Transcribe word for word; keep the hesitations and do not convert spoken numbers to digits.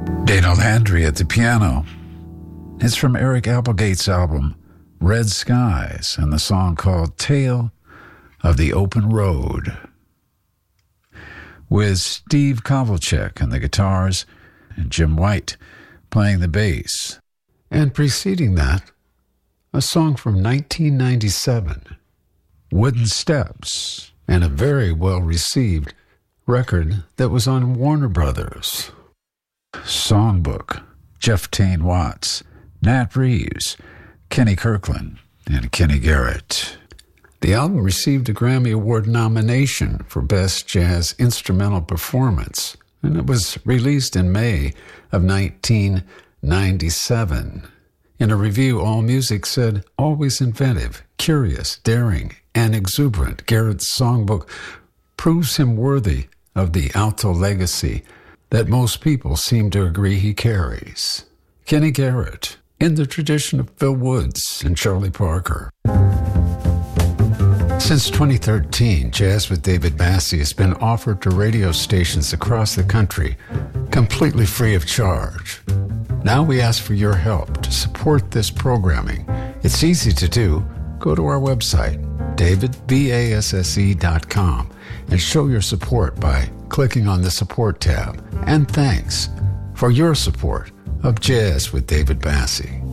Dana Landry at the piano. It's from Eric Applegate's album Red Skies and the song called Tale of the Open Road, with Steve Kovalchek on the guitars and Jim White playing the bass. And preceding that, a song from nineteen ninety-seven, Wooden Steps, and a very well-received record that was on Warner Brothers. Songbook, Jeff Tain Watts, Nat Reeves, Kenny Kirkland, and Kenny Garrett. The album received a Grammy Award nomination for Best Jazz Instrumental Performance, and it was released in May of nineteen ninety-seven. In a review, AllMusic said, always inventive, curious, daring, and exuberant, Garrett's songbook proves him worthy of the alto legacy that most people seem to agree he carries. Kenny Garrett, in the tradition of Phil Woods and Charlie Parker. Since twenty thirteen, Jazz with David Bassie has been offered to radio stations across the country, completely free of charge. Now we ask for your help to support this programming. It's easy to do. Go to our website, david basse dot com, and show your support by clicking on the Support tab. And thanks for your support of Jazz with David Bassie.